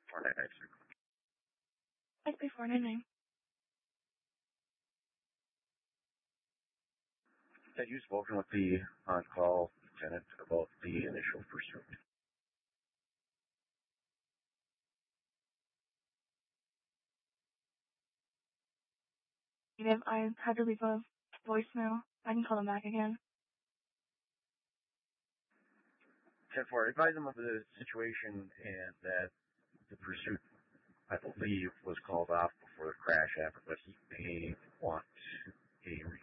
4996. SP499. Had you spoken with the on-call lieutenant about the initial pursuit? I had to leave a voicemail. I can call him back again. 10-4, advise him of the situation and that the pursuit, I believe, was called off before the crash happened, but he may want a